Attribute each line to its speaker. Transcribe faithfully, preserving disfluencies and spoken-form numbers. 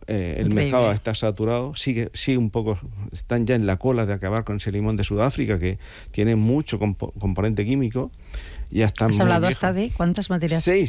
Speaker 1: eh, el Increíble. mercado está saturado, sigue, sigue un poco, están ya en la cola de acabar con ese limón de Sudáfrica que tiene mucho compo- componente químico. Ya están
Speaker 2: ¿Has hablado hasta de cuántas materias?
Speaker 1: Seis